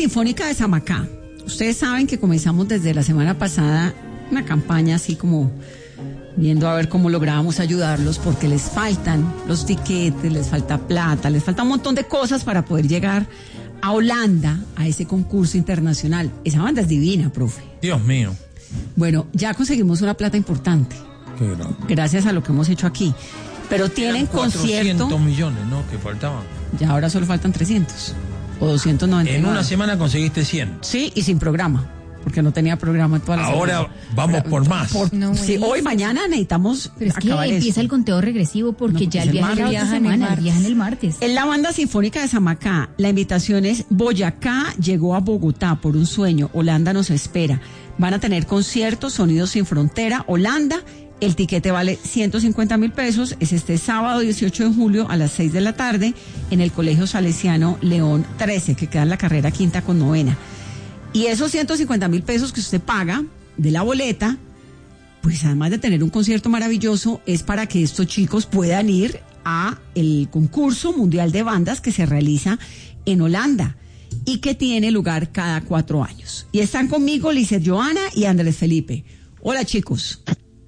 Sinfónica de Samacá. Ustedes saben que comenzamos desde la semana pasada una campaña así como viendo a ver cómo lográbamos ayudarlos, porque les faltan los tiquetes, les falta plata, les falta un montón de cosas para poder llegar a Holanda, a ese concurso internacional. Esa banda es divina, profe. Dios mío. Bueno, ya conseguimos una plata importante. Qué grande. Gracias a lo que hemos hecho aquí. Pero tienen concierto. 400 millones, ¿no? Que faltaban. Ya ahora solo faltan 300 o 299. En una semana conseguiste 100. Sí, y sin programa, porque no tenía programa en toda la Ahora semana. vamos por más. Sí, hoy, mañana necesitamos Pero es que acabar empieza esto. el conteo regresivo porque ya el viaje era otra semana, el viaje en el martes. En la Banda Sinfónica de Samacá, la invitación es Boyacá llegó a Bogotá por un sueño, Holanda nos espera. Van a tener conciertos, Sonidos Sin Frontera, Holanda. El tiquete vale 150.000 pesos. Es este sábado 18 de julio a las 6 de la tarde en el Colegio Salesiano León 13, que queda en la carrera 5ª con 9ª. Y esos 150.000 pesos que usted paga de la boleta, pues además de tener un concierto maravilloso, es para que estos chicos puedan ir a el concurso mundial de bandas que se realiza en Holanda y que tiene lugar cada 4 años. Y están conmigo Lizeth Joana y Andrés Felipe. Hola, chicos.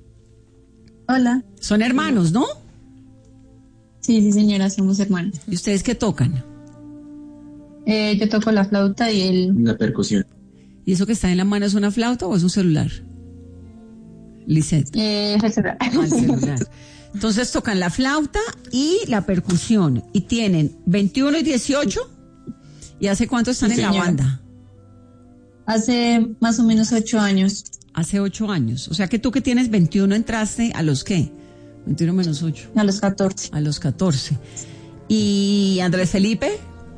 Hola. Son hermanos, ¿no? Sí, señora, somos hermanos. ¿Y ustedes qué tocan? Yo toco la flauta y él la percusión. ¿Y eso que está en la mano es una flauta o es un celular? Lizeth. El celular. El celular. Entonces tocan la flauta y la percusión. Y tienen 21 y 18. ¿Y hace cuánto están en la banda? Hace más o menos 8 años. Hace 8 años. O sea que tú que tienes 21 entraste a los ¿qué? 21 menos 8. A los 14. A los 14. ¿Y Andrés Felipe?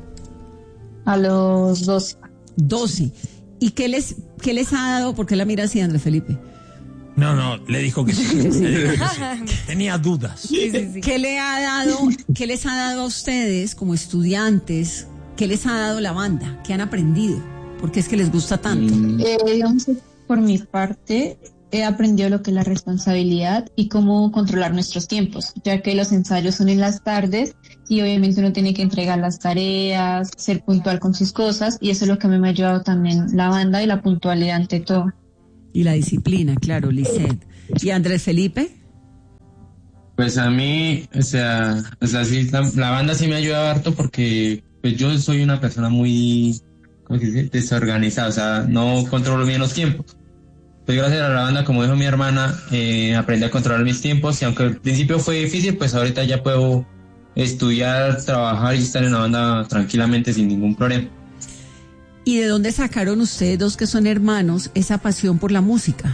A los 12. 12. ¿Y qué les ha dado? ¿Por qué la mira así, Andrés Felipe? No, le dijo que sí. Le dijo que sí. Tenía dudas. Sí. ¿Qué les ha dado a ustedes como estudiantes? ¿Qué les ha dado la banda? ¿Qué han aprendido? ¿Por qué es que les gusta tanto? Digamos, por mi parte, he aprendido lo que es la responsabilidad y cómo controlar nuestros tiempos, ya que los ensayos son en las tardes y obviamente uno tiene que entregar las tareas, ser puntual con sus cosas, y eso es lo que a mí me ha ayudado también la banda y la puntualidad ante todo. Y la disciplina, claro, Lizeth. ¿Y Andrés Felipe? Pues a mí, o sea sí, la banda sí me ha ayudado harto porque pues yo soy una persona muy, ¿cómo se dice?, desorganizada, o sea, no controlo bien los tiempos. Pues gracias a la banda, como dijo mi hermana, aprendí a controlar mis tiempos, y aunque al principio fue difícil, pues ahorita ya puedo estudiar, trabajar y estar en la banda tranquilamente sin ningún problema. ¿Y de dónde sacaron ustedes dos que son hermanos esa pasión por la música?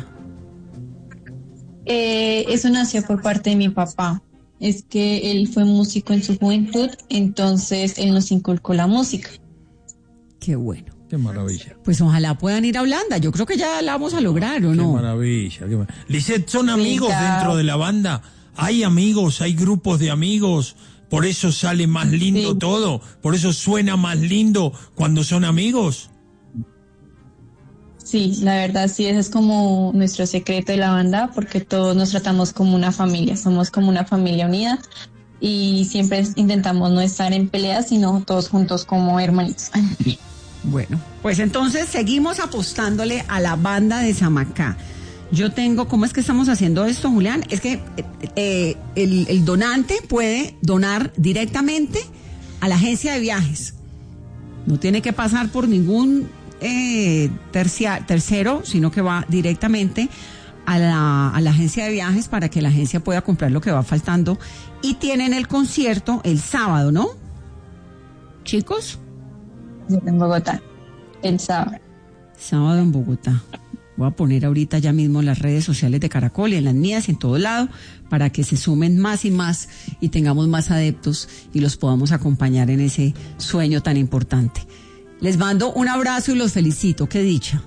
Eso nació por parte de mi papá. Es que él fue músico en su juventud, entonces él nos inculcó la música. Qué bueno. Qué maravilla. Pues ojalá puedan ir a Holanda. Yo creo que ya la vamos a lograr, ¿o no? Qué maravilla. Lizeth, ¿son amigos dentro de la banda? ¿Hay amigos? ¿Hay grupos de amigos? ¿Por eso sale más lindo todo? ¿Por eso suena más lindo cuando son amigos? Sí, la verdad sí, ese es como nuestro secreto de la banda, porque todos nos tratamos como una familia, somos como una familia unida y siempre intentamos no estar en peleas, sino todos juntos como hermanitos. Bueno, pues entonces seguimos apostándole a la banda de Samacá. Yo tengo, ¿cómo es que estamos haciendo esto, Julián? Es que el donante puede donar directamente a la agencia de viajes. No tiene que pasar por ningún tercero, sino que va directamente a la agencia de viajes para que la agencia pueda comprar lo que va faltando. Y tienen el concierto el sábado, ¿no? Chicos. En Bogotá, el sábado. Sábado en Bogotá. Voy a poner ahorita ya mismo en las redes sociales de Caracol y en las mías y en todo lado para que se sumen más y más y tengamos más adeptos y los podamos acompañar en ese sueño tan importante. Les mando un abrazo y los felicito. Qué dicha.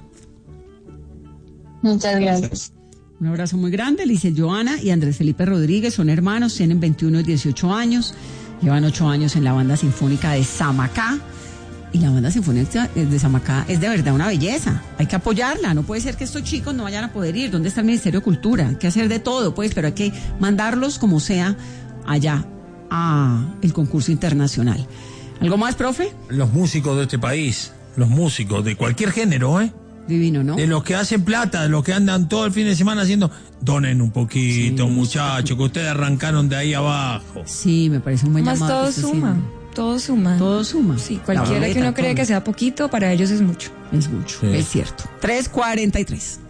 Muchas gracias. Un abrazo muy grande. Lizeth Joana y Andrés Felipe Rodríguez son hermanos, tienen 21 y 18 años, llevan 8 años en la Banda Sinfónica de Samacá. Y la Banda Sinfónica de Samacá es de verdad una belleza. Hay que apoyarla. No puede ser que estos chicos no vayan a poder ir. ¿Dónde está el Ministerio de Cultura? Hay que hacer de todo, pues, pero hay que mandarlos como sea allá a el concurso internacional. ¿Algo más, profe? Los músicos de este país los músicos de cualquier género, Divino, ¿no? De los que hacen plata, de los que andan todo el fin de semana haciendo, donen un poquito, Sí, muchachos, que ustedes arrancaron de ahí abajo. Sí, me parece un buen Más llamado. todo que está suma, haciendo. todo suma. Todo suma. Sí, cualquiera La que uno boleta, cree todo. que sea poquito, para ellos es mucho. Es mucho, Sí. es cierto. 3:43.